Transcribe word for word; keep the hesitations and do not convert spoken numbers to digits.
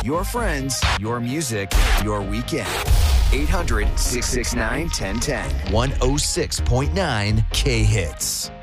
your friends, your music, your weekend. eight hundred, six six nine, one oh one oh. one oh six point nine K-Hits.